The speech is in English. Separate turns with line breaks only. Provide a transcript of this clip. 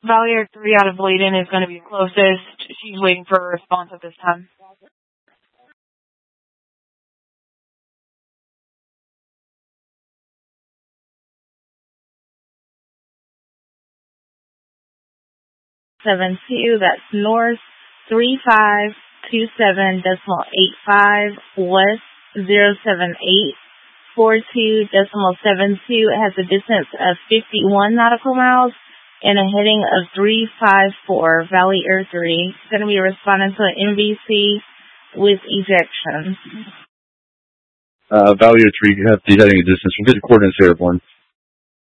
Valier 3 out of Bladen is going to be closest. She's waiting for a response at this time.
That's north 3527.85 west 07842.72. It has a distance of 51 nautical miles and a heading of 354, Valley Air 3. It's going to be responding to an MVC with ejection.
Valley Air 3, you have the heading distance. We'll get the coordinates, Airborne.